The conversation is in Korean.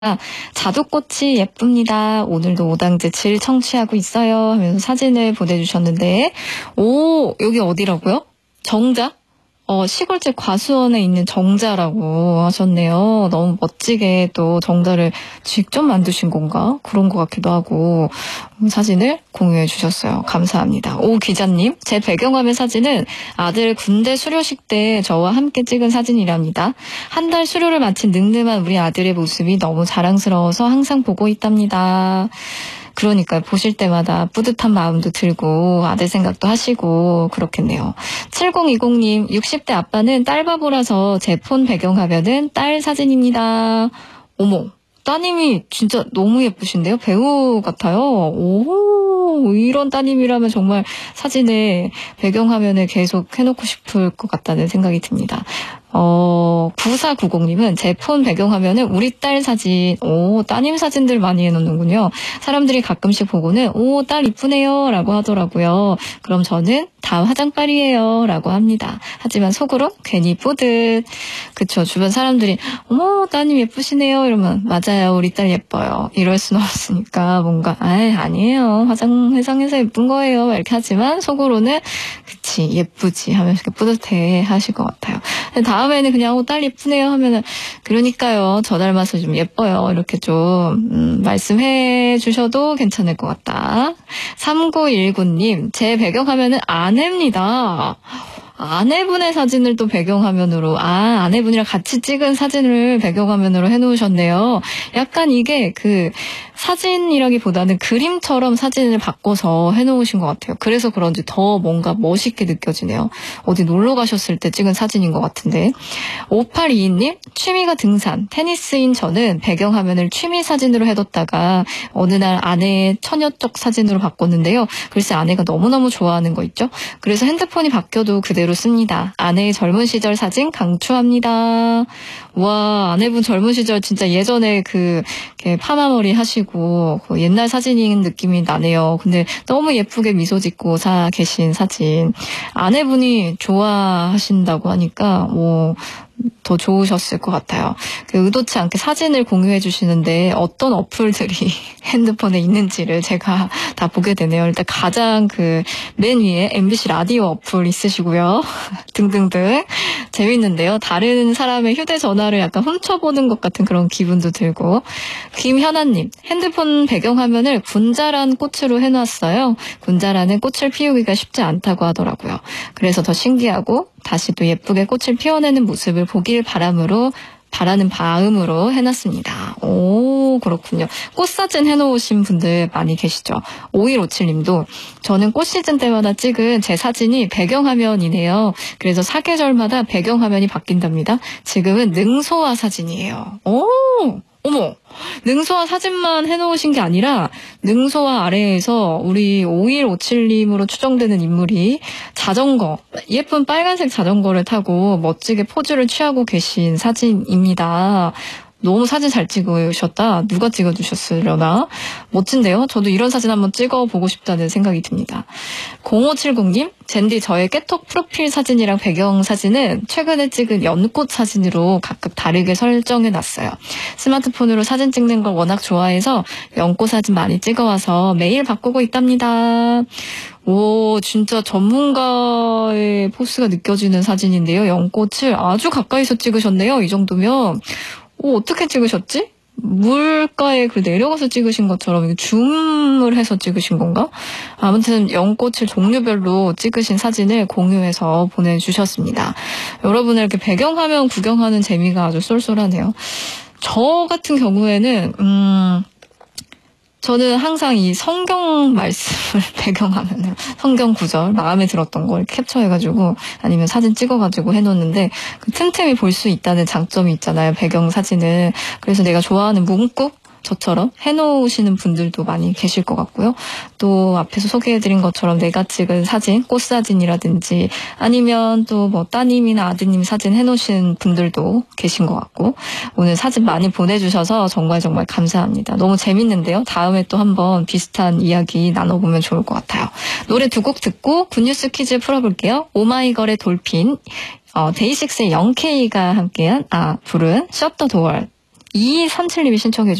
자두꽃이 예쁩니다. 오늘도 오당제 질 청취하고 있어요. 하면서 사진을 보내주셨는데, 오, 여기 어디라고요? 정자? 시골집 과수원에 있는 정자라고 하셨네요. 너무 멋지게 또 정자를 직접 만드신 건가? 그런 것 같기도 하고 사진을 공유해 주셨어요. 감사합니다. 오 기자님, 제 배경화면 사진은 아들 군대 수료식 때 저와 함께 찍은 사진이랍니다. 한 달 수료를 마친 늠름한 우리 아들의 모습이 너무 자랑스러워서 항상 보고 있답니다. 그러니까 보실 때마다 뿌듯한 마음도 들고 아들 생각도 하시고 그렇겠네요. 7020님, 60대 아빠는 딸바보라서 제 폰 배경화면은 딸 사진입니다. 어머, 따님이 진짜 너무 예쁘신데요? 배우 같아요. 오, 이런 따님이라면 정말 사진에 배경화면에 계속 해놓고 싶을 것 같다는 생각이 듭니다. 9490님은 제 폰 배경화면은 우리 딸 사진, 오, 따님 사진들 많이 해놓는군요. 사람들이 가끔씩 보고는, 오, 딸 이쁘네요. 라고 하더라고요. 그럼 저는 다 화장빨이에요. 라고 합니다. 하지만 속으로 괜히 뿌듯. 그쵸. 주변 사람들이, 어머, 따님 예쁘시네요. 이러면, 맞아요. 우리 딸 예뻐요. 이럴 수는 없으니까 뭔가, 아니에요. 화장해서 예쁜 거예요. 이렇게 하지만 속으로는, 그치, 예쁘지. 하면서 이렇게 뿌듯해 하실 것 같아요. 다음에는 그냥 딸 예쁘네요 하면은 그러니까요 저 닮아서 좀 예뻐요 이렇게 좀 말씀해 주셔도 괜찮을 것 같다. 3919님, 제 배경화면은 아내입니다. 아내분의 사진을 또 배경화면으로, 아내분이랑 같이 찍은 사진을 배경화면으로 해놓으셨네요. 약간 이게 사진이라기보다는 그림처럼 사진을 바꿔서 해놓으신 것 같아요. 그래서 그런지 더 뭔가 멋있게 느껴지네요. 어디 놀러 가셨을 때 찍은 사진인 것 같은데. 5822님, 취미가 등산, 테니스인 저는 배경화면을 취미 사진으로 해뒀다가 어느 날 아내의 처녀적 사진으로 바꿨는데요. 글쎄 아내가 너무너무 좋아하는 거 있죠? 그래서 핸드폰이 바뀌어도 그대로 씁니다. 아내의 젊은 시절 사진 강추합니다. 와, 아내분 젊은 시절 진짜 예전에 이렇게 파마머리 하시고 옛날 사진인 느낌이 나네요. 근데 너무 예쁘게 미소 짓고 계신 사진. 아내분이 좋아하신다고 하니까 더 좋으셨을 것 같아요. 의도치 않게 사진을 공유해 주시는데 어떤 어플들이 핸드폰에 있는지를 제가 다 보게 되네요. 일단 가장 맨 위에 MBC 라디오 어플 있으시고요. 등등등. 재밌는데요. 다른 사람의 휴대전화를 약간 훔쳐보는 것 같은 그런 기분도 들고. 김현아님, 핸드폰 배경화면을 군자란 꽃으로 해놨어요. 군자라는 꽃을 피우기가 쉽지 않다고 하더라고요. 그래서 더 신기하고 다시 또 예쁘게 꽃을 피워내는 모습을 보길 바라는 마음으로 해놨습니다. 오, 그렇군요. 꽃사진 해놓으신 분들 많이 계시죠. 5157님도 저는 꽃 시즌 때마다 찍은 제 사진이 배경화면이네요. 그래서 사계절마다 배경화면이 바뀐답니다. 지금은 능소화 사진이에요. 어머, 능소화 사진만 해놓으신 게 아니라 능소화 아래에서 우리 5157님으로 추정되는 인물이 예쁜 빨간색 자전거를 타고 멋지게 포즈를 취하고 계신 사진입니다. 너무 사진 잘 찍으셨다. 누가 찍어주셨으려나? 멋진데요? 저도 이런 사진 한번 찍어보고 싶다는 생각이 듭니다. 0570님, 젠디 저의 깨톡 프로필 사진이랑 배경 사진은 최근에 찍은 연꽃 사진으로 각각 다르게 설정해놨어요. 스마트폰으로 사진 찍는 걸 워낙 좋아해서 연꽃 사진 많이 찍어와서 매일 바꾸고 있답니다. 오, 진짜 전문가의 포스가 느껴지는 사진인데요. 연꽃을 아주 가까이서 찍으셨네요. 이 정도면. 어떻게 찍으셨지? 물가에 내려가서 찍으신 것처럼 줌을 해서 찍으신 건가? 아무튼 연꽃을 종류별로 찍으신 사진을 공유해서 보내주셨습니다. 여러분의 이렇게 배경화면 구경하는 재미가 아주 쏠쏠하네요. 저 같은 경우에는 저는 항상 이 성경 말씀을 배경화면으로 성경 구절 마음에 들었던 걸 캡처해가지고 아니면 사진 찍어가지고 해놓는데 틈틈이 볼 수 있다는 장점이 있잖아요. 배경 사진은. 그래서 내가 좋아하는 문구 저처럼 해놓으시는 분들도 많이 계실 것 같고요. 또 앞에서 소개해드린 것처럼 내가 찍은 사진, 꽃사진이라든지 아니면 또 따님이나 아드님 사진 해놓으신 분들도 계신 것 같고 오늘 사진 많이 보내주셔서 정말 정말 감사합니다. 너무 재밌는데요. 다음에 또 한번 비슷한 이야기 나눠보면 좋을 것 같아요. 노래 두 곡 듣고 굿뉴스 퀴즈 풀어볼게요. 오마이걸의 돌핀, 데이식스의 영케이가 함께한 부른 셧더 도어 2237님이 신청해